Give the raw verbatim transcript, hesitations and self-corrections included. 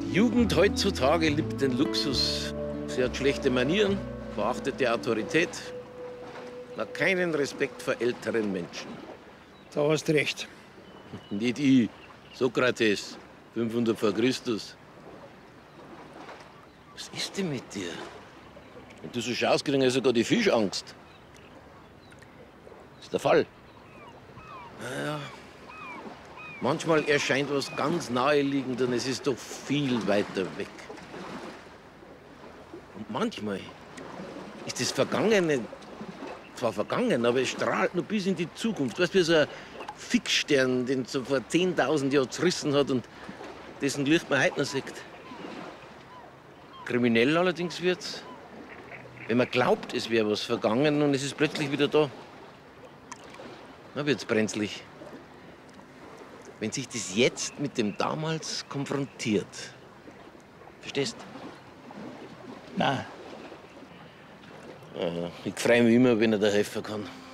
Jugend heutzutage liebt den Luxus. Sie hat schlechte Manieren, verachtet die Autorität, hat keinen Respekt vor älteren Menschen. Da hast du recht. Nicht ich, Sokrates, fünfhundert vor Christus. Was ist denn mit dir? Wenn du so schaust, kriegen ja sogar die Fischangst. Das ist der Fall. Naja, manchmal erscheint was ganz naheliegend und es ist doch viel weiter weg. Und manchmal ist das Vergangene zwar vergangen, aber es strahlt noch bis in die Zukunft. Weißt du, wie so ein Fixstern, den es so vor zehntausend Jahren zerrissen hat und dessen Licht man heute noch sieht. Kriminell allerdings wird's, wenn man glaubt, es wäre was vergangen und es ist plötzlich wieder da. Dann wird's brenzlig. Wenn sich das Jetzt mit dem Damals konfrontiert. Verstehst? Nein. Ja, ich freue mich immer, wenn er da helfen kann.